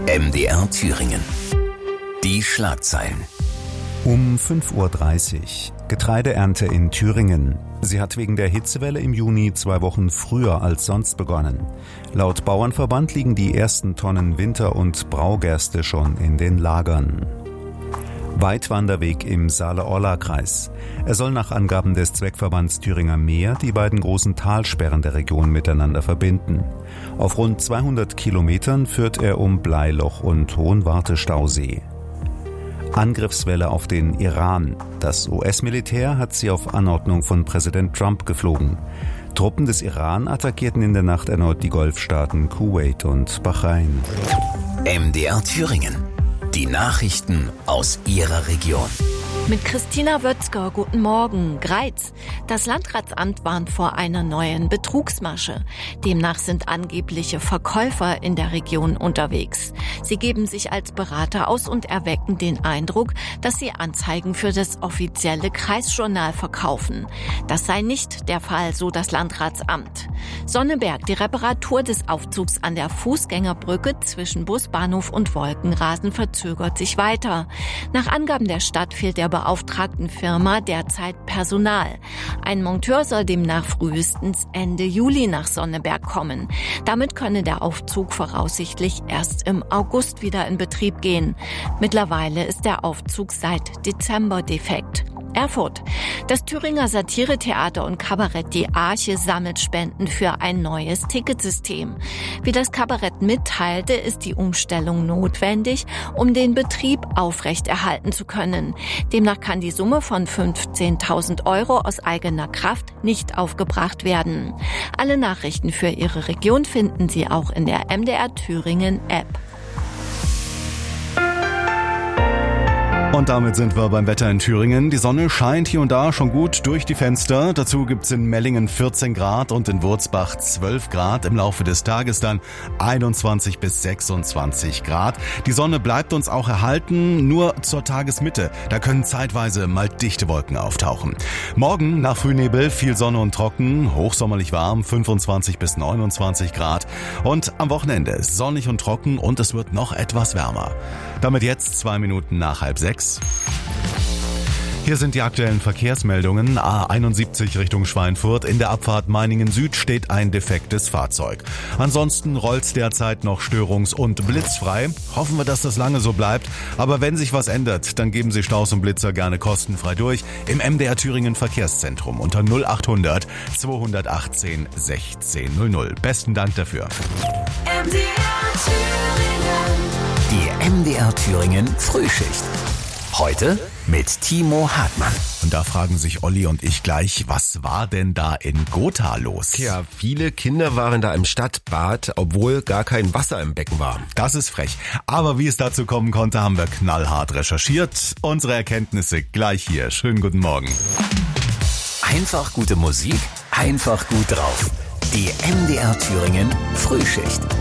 MDR Thüringen. Die Schlagzeilen. Um 5:30 Uhr. Getreideernte in Thüringen. Sie hat wegen der Hitzewelle im Juni 2 Wochen früher als sonst begonnen. Laut Bauernverband liegen die ersten Tonnen Winter- und Braugerste schon in den Lagern. Weitwanderweg im Saale-Orla-Kreis. Er soll nach Angaben des Zweckverbands Thüringer Meer die beiden großen Talsperren der Region miteinander verbinden. Auf rund 200 Kilometern führt er um Bleiloch und Hohenwarte-Stausee. Angriffswelle auf den Iran. Das US-Militär hat sie auf Anordnung von Präsident Trump geflogen. Truppen des Iran attackierten in der Nacht erneut die Golfstaaten Kuwait und Bahrain. MDR Thüringen. Die Nachrichten aus Ihrer Region. Mit Christina Wötzger, guten Morgen. Greiz. Das Landratsamt warnt vor einer neuen Betrugsmasche. Demnach sind angebliche Verkäufer in der Region unterwegs. Sie geben sich als Berater aus und erwecken den Eindruck, dass sie Anzeigen für das offizielle Kreisjournal verkaufen. Das sei nicht der Fall, so das Landratsamt. Sonneberg, die Reparatur des Aufzugs an der Fußgängerbrücke zwischen Busbahnhof und Wolkenrasen verzögert sich weiter. Nach Angaben der Stadt fehlt der beauftragten Firma derzeit Personal. Ein Monteur soll demnach frühestens Ende Juli nach Sonneberg kommen. Damit könne der Aufzug voraussichtlich erst im August wieder in Betrieb gehen. Mittlerweile ist der Aufzug seit Dezember defekt. Erfurt. Das Thüringer Satiretheater und Kabarett Die Arche sammelt Spenden für ein neues Ticketsystem. Wie das Kabarett mitteilte, ist die Umstellung notwendig, um den Betrieb aufrechterhalten zu können. Demnach kann die Summe von 15.000 € aus eigener Kraft nicht aufgebracht werden. Alle Nachrichten für Ihre Region finden Sie auch in der MDR Thüringen App. Und damit sind wir beim Wetter in Thüringen. Die Sonne scheint hier und da schon gut durch die Fenster. Dazu gibt's in Mellingen 14 Grad und in Wurzbach 12 Grad. Im Laufe des Tages dann 21 bis 26 Grad. Die Sonne bleibt uns auch erhalten, nur zur Tagesmitte. Da können zeitweise mal dichte Wolken auftauchen. Morgen nach Frühnebel viel Sonne und trocken, hochsommerlich warm, 25 bis 29 Grad. Und am Wochenende sonnig und trocken und es wird noch etwas wärmer. Damit jetzt 2 Minuten nach 5:30. Hier sind die aktuellen Verkehrsmeldungen. A71 Richtung Schweinfurt. In der Abfahrt Meiningen Süd steht ein defektes Fahrzeug. Ansonsten rollt's derzeit noch störungs- und blitzfrei. Hoffen wir, dass das lange so bleibt. Aber wenn sich was ändert, dann geben Sie Staus und Blitzer gerne kostenfrei durch im MDR Thüringen Verkehrszentrum unter 0800 218 1600. Besten Dank dafür. Die MDR Thüringen Frühschicht. Heute mit Timo Hartmann. Und da fragen sich Olli und ich gleich, was war denn da in Gotha los? Ja, viele Kinder waren da im Stadtbad, obwohl gar kein Wasser im Becken war. Das ist frech. Aber wie es dazu kommen konnte, haben wir knallhart recherchiert. Unsere Erkenntnisse gleich hier. Schönen guten Morgen. Einfach gute Musik, einfach gut drauf. Die MDR Thüringen Frühschicht.